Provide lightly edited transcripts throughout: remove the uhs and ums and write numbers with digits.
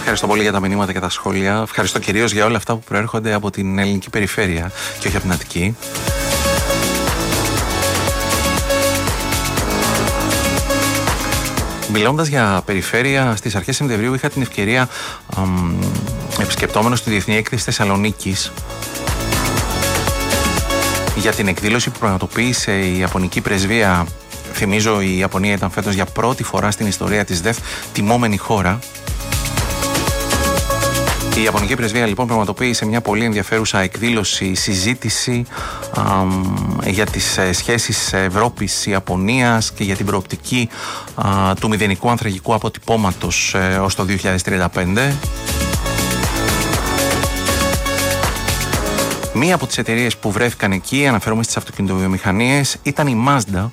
Ευχαριστώ πολύ για τα μηνύματα και τα σχόλια. Ευχαριστώ κυρίως για όλα αυτά που προέρχονται από την ελληνική περιφέρεια και όχι από την Αττική. Μιλώντας για περιφέρεια, στις αρχές Σεπτεμβρίου είχα την ευκαιρία, επισκεπτόμενος τη Διεθνή Έκθεση Θεσσαλονίκης, για την εκδήλωση που πραγματοποίησε η Ιαπωνική Πρεσβεία. Θυμίζω, η Ιαπωνία ήταν φέτος για πρώτη φορά στην ιστορία της ΔΕΘ τιμόμενη χώρα. Η Ιαπωνική Πρεσβεία λοιπόν πραγματοποίησε μια πολύ ενδιαφέρουσα εκδήλωση, συζήτηση για τις σχέσεις Ευρώπης-Ιαπωνίας και για την προοπτική του μηδενικού ανθρακικού αποτυπώματος ως το 2035. Μία από τις εταιρείες που βρέθηκαν εκεί, αναφέρομαι στις αυτοκινητοβιομηχανίες, ήταν η Mazda,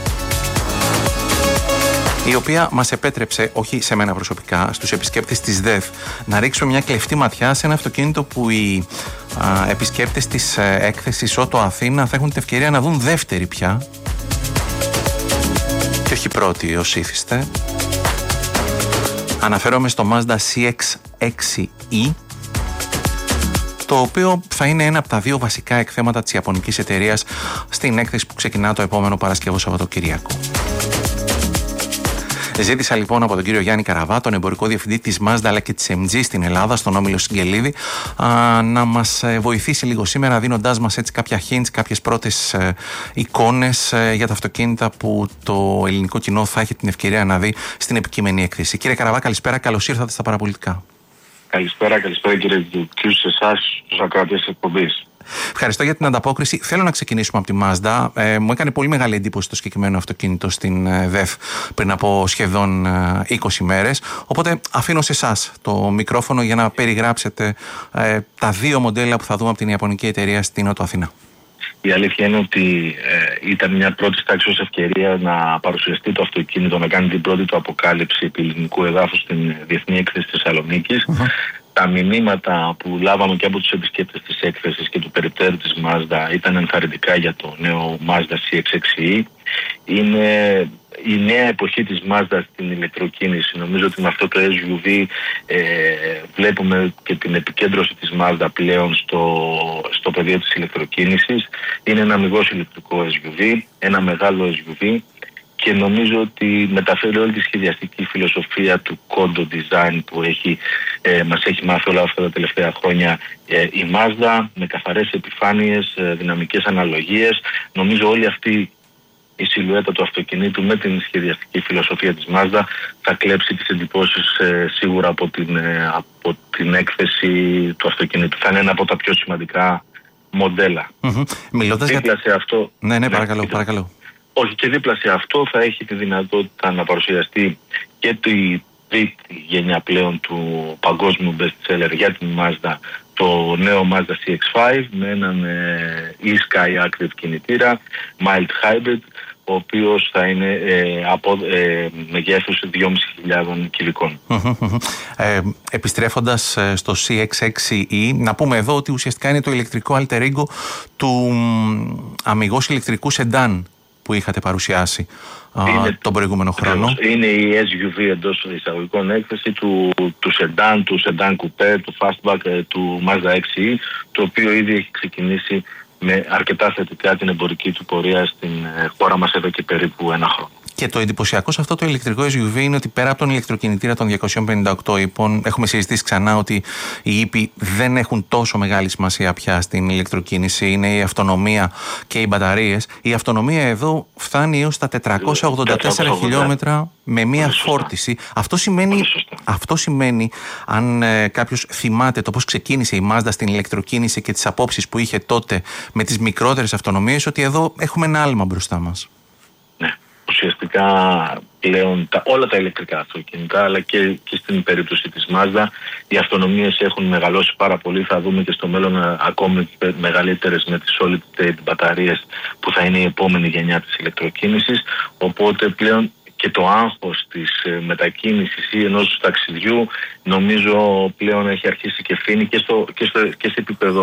η οποία μας επέτρεψε, όχι σε μένα προσωπικά, στους επισκέπτες της ΔΕΘ, να ρίξουμε μια κλεφτή ματιά σε ένα αυτοκίνητο που οι επισκέπτες της έκθεσης Ότο Αθήνα θα έχουν την ευκαιρία να δουν δεύτερη πια και όχι πρώτη ως ήθιστε. Αναφέρομαι στο Mazda CX-6E, το οποίο θα είναι ένα από τα δύο βασικά εκθέματα της ιαπωνικής εταιρείας στην έκθεση που ξεκινά το επόμενο Παρασκευό Σαββατοκύριακο. Ζήτησα λοιπόν από τον κύριο Γιάννη Καραβά, τον εμπορικό διευθυντή της Mazda αλλά και της MG στην Ελλάδα, στον Όμιλο Συγγελίδη, να μας βοηθήσει λίγο σήμερα, δίνοντάς μας έτσι κάποια hints, κάποιες πρώτες εικόνες για τα αυτοκίνητα που το ελληνικό κοινό θα έχει την ευκαιρία να δει στην επικείμενη έκθεση. Κύριε Καραβά, καλησπέρα, καλώς ήρθατε στα παραπολιτικά. Καλησπέρα κύριε Διοικητή, σε εσάς, στους ακροατές της εκπομπής. Ευχαριστώ για την ανταπόκριση. Θέλω να ξεκινήσουμε από τη Mazda. Μου έκανε πολύ μεγάλη εντύπωση το συγκεκριμένο αυτοκίνητο στην ΔΕΘ πριν από σχεδόν 20 μέρες. Οπότε αφήνω σε εσάς το μικρόφωνο για να περιγράψετε τα δύο μοντέλα που θα δούμε από την ιαπωνική εταιρεία στην Ότο Αθήνα. Η αλήθεια είναι ότι ήταν μια πρώτη τάξης ευκαιρία να παρουσιαστεί το αυτοκίνητο, να κάνει την πρώτη του αποκάλυψη επί ελληνικού εδάφους στην Διεθνή Έκθεση Θεσσαλονίκης. Τα μηνύματα που λάβαμε και από τους επισκέπτες της έκθεσης και του περιπτέρου της Mazda ήταν ενθαρρυντικά για το νέο Mazda CX-6E. Είναι η νέα εποχή της Mazda στην ηλεκτροκίνηση. Νομίζω ότι με αυτό το SUV βλέπουμε και την επικέντρωση της Mazda πλέον στο πεδίο της ηλεκτροκίνησης. Είναι ένα αμιγώς ηλεκτρικό SUV, ένα μεγάλο SUV, και νομίζω ότι μεταφέρει όλη τη σχεδιαστική φιλοσοφία του Kondo design που μας έχει μάθει όλα αυτά τα τελευταία χρόνια η Mazda, με καθαρές επιφάνειες, δυναμικές αναλογίες. Νομίζω όλη αυτή η σιλουέτα του αυτοκινήτου με την σχεδιαστική φιλοσοφία της Mazda θα κλέψει τις εντυπώσεις σίγουρα από την έκθεση του αυτοκινήτου. Θα είναι ένα από τα πιο σημαντικά μοντέλα. Μιλώντας δίπλα σε αυτό... Ναι, παρακαλώ. Όχι, και δίπλα σε αυτό θα έχει τη δυνατότητα να παρουσιαστεί και τη τρίτη γενιά πλέον του παγκόσμιου best seller για την Mazda, το νέο Mazda CX-5 με έναν e-Sky Active κινητήρα, mild hybrid, ο οποίος θα είναι από μεγέθους 2.500 κυβικών. Επιστρέφοντας στο CX-6E, να πούμε εδώ ότι ουσιαστικά είναι το ηλεκτρικό alter ego του αμιγώς ηλεκτρικού σεντάν που είχατε παρουσιάσει τον προηγούμενο χρόνο. Είναι η SUV εντός εισαγωγικών έκθεση του σεντάν, του σεντάν κουπέ, του fastback, του Mazda 6E, το οποίο ήδη έχει ξεκινήσει με αρκετά θετικά την εμπορική του πορεία στην χώρα μας εδώ και περίπου ένα χρόνο. Και το εντυπωσιακό σε αυτό το ηλεκτρικό SUV είναι ότι πέρα από τον ηλεκτροκινητήρα των 258 ύπων, έχουμε συζητήσει ξανά ότι οι ύποι δεν έχουν τόσο μεγάλη σημασία πια στην ηλεκτροκίνηση. Είναι η αυτονομία και οι μπαταρίες. Η αυτονομία εδώ φτάνει έως τα 484 χιλιόμετρα με μία φόρτιση. Αυτό σημαίνει, αν κάποιος θυμάται το πώς ξεκίνησε η Mazda στην ηλεκτροκίνηση και τις απόψεις που είχε τότε με τις μικρότερες αυτονομίες, ότι εδώ έχουμε ένα άλμα μπροστά μας. Ναι. Ουσιαστικά πλέον όλα τα ηλεκτρικά αυτοκίνητα, αλλά και στην περίπτωση της Mazda, οι αυτονομίες έχουν μεγαλώσει πάρα πολύ. Θα δούμε και στο μέλλον ακόμη μεγαλύτερες με τις solid state μπαταρίες που θα είναι η επόμενη γενιά της ηλεκτροκίνησης. Οπότε πλέον και το άγχος της μετακίνησης ή ενός ταξιδιού νομίζω πλέον έχει αρχίσει και φύνει και σε επίπεδο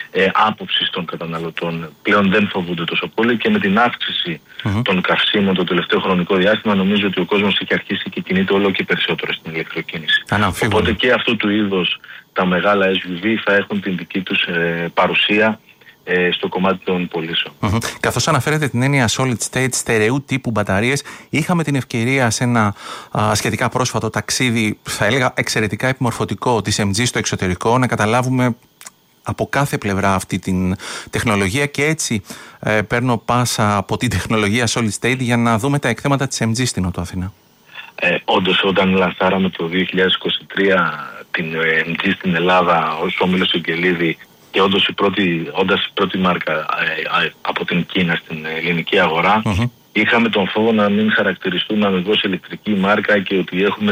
άποψης των καταναλωτών. Πλέον δεν φοβούνται τόσο πολύ και με την αύξηση των καυσίμων το τελευταίο χρονικό διάστημα νομίζω ότι ο κόσμος έχει αρχίσει και κινείται όλο και περισσότερο στην ηλεκτροκίνηση. Οπότε και αυτού του είδους τα μεγάλα SUV θα έχουν την δική τους παρουσία στο κομμάτι των πωλήσεων. Καθώς αναφέρετε την έννοια solid state στερεού τύπου μπαταρίες, είχαμε την ευκαιρία σε ένα σχετικά πρόσφατο ταξίδι, θα έλεγα εξαιρετικά επιμορφωτικό, της MG στο εξωτερικό, να καταλάβουμε από κάθε πλευρά αυτή την τεχνολογία και έτσι παίρνω πάσα από την τεχνολογία solid state για να δούμε τα εκθέματα της MG στην Νότο Αθήνα. Όντως, όταν λανσάραμε το 2023 την MG στην Ελλάδα ως όμιλος Ευκελίδη και όντως η πρώτη μάρκα από την Κίνα στην ελληνική αγορά, είχαμε τον φόβο να μην χαρακτηριστούμε αμυγός ηλεκτρική μάρκα και ότι έχουμε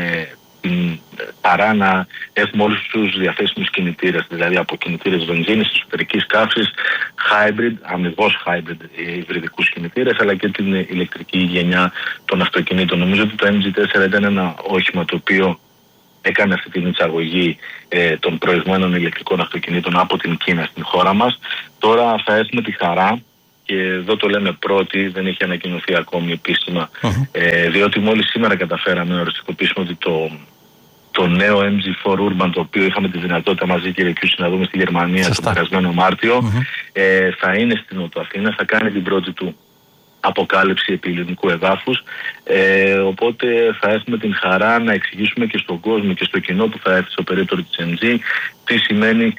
την χαρά να έχουμε όλους τους διαθέσιμους κινητήρες, δηλαδή από κινητήρες βενζίνης, εσωτερικής καύσης, hybrid, αμυγός hybrid υβριδικούς κινητήρες, αλλά και την ηλεκτρική γενιά των αυτοκινήτων. Νομίζω ότι το MG4 ήταν ένα όχημα το οποίο έκανε αυτή την εισαγωγή των προηγμένων ηλεκτρικών αυτοκινήτων από την Κίνα στην χώρα μας. Τώρα θα έχουμε τη χαρά, και εδώ το λέμε πρώτη, δεν έχει ανακοινωθεί ακόμη επίσημα, διότι μόλις σήμερα καταφέραμε να οριστικοποιήσουμε ότι το νέο MG4 Urban, το οποίο είχαμε τη δυνατότητα μαζί, κύριε Κιούση, να δούμε στη Γερμανία τον περασμένο Μάρτιο, θα είναι στην Νότο Αθήνα, θα κάνει την πρώτη του αποκάλυψη επί ελληνικού εδάφους, οπότε θα έχουμε την χαρά να εξηγήσουμε και στον κόσμο και στο κοινό που θα έρθει στο περίπτωρο της MG τι σημαίνει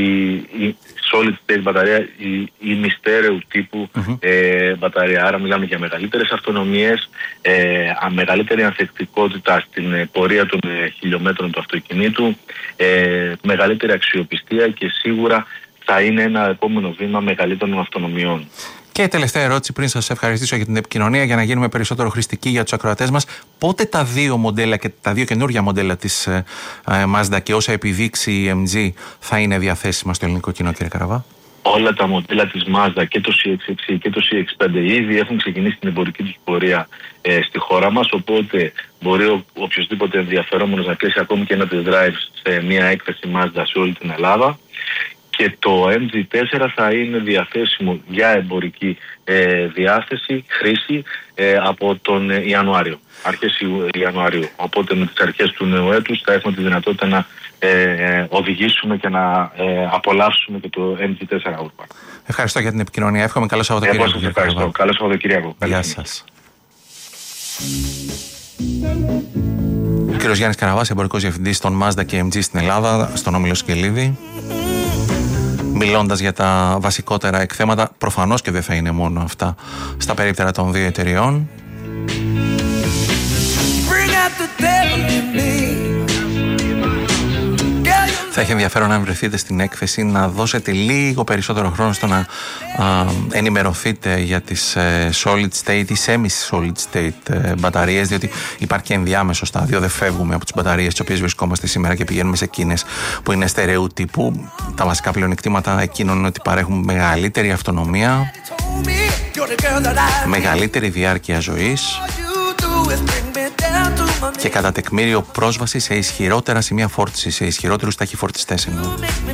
η solid state μπαταρία, η μυστέρεου τύπου μπαταρία. Άρα μιλάμε για μεγαλύτερες αυτονομίες, μεγαλύτερη ανθεκτικότητα στην πορεία των χιλιόμετρων του αυτοκινήτου, μεγαλύτερη αξιοπιστία και σίγουρα θα είναι ένα επόμενο βήμα μεγαλύτερων αυτονομιών. Και τελευταία ερώτηση πριν σας ευχαριστήσω για την επικοινωνία, για να γίνουμε περισσότερο χρηστικοί για τους ακροατές μας. Πότε τα δύο μοντέλα και τα δύο καινούργια μοντέλα της Mazda και όσα επιδείξει η MG θα είναι διαθέσιμα στο ελληνικό κοινό, κύριε Καραβά? Όλα τα μοντέλα της Mazda και το CX-6 και το CX-5 ήδη έχουν ξεκινήσει την εμπορική τους πορεία στη χώρα μας, οπότε μπορεί οποιοσδήποτε ενδιαφερόμενος να κλείσει ακόμη και ένα test drive σε μια έκθεση Mazda σε όλη την Ελλάδα. Και το MG4 θα είναι διαθέσιμο για εμπορική διάθεση, χρήση από τον Ιανουάριο, αρχές Ιανουαρίου. Οπότε με τις αρχές του νέου έτους θα έχουμε τη δυνατότητα να οδηγήσουμε και να απολαύσουμε και το MG4 Urban. Ευχαριστώ για την επικοινωνία. Εύχομαι καλό Σαββατοκύριακο. Ευχαριστώ. Καλό Σαββατοκύριακο. Γεια σας. Ο κύριος Γιάννης Καραβάς, εμπορικός διευθυντής των Mazda και MG στην Ελλάδα, στον όμιλο Σκελίδη, μιλώντας για τα βασικότερα εκθέματα. Προφανώς και δεν θα είναι μόνο αυτά στα περίπτερα των δύο εταιριών. Θα έχει ενδιαφέρον αν βρεθείτε στην έκθεση να δώσετε λίγο περισσότερο χρόνο στο να ενημερωθείτε για τις solid state ή semi-solid state μπαταρίες, διότι υπάρχει και ενδιάμεσο στάδιο. Δεν φεύγουμε από τις μπαταρίες τις οποίες βρισκόμαστε σήμερα και πηγαίνουμε σε εκείνες που είναι στερεού τύπου. Τα βασικά πλεονεκτήματα εκείνων είναι ότι παρέχουν μεγαλύτερη αυτονομία, μεγαλύτερη διάρκεια ζωής και κατά τεκμήριο πρόσβαση σε ισχυρότερα σημεία φόρτισης, σε ισχυρότερους ταχυφορτιστές εννοώ.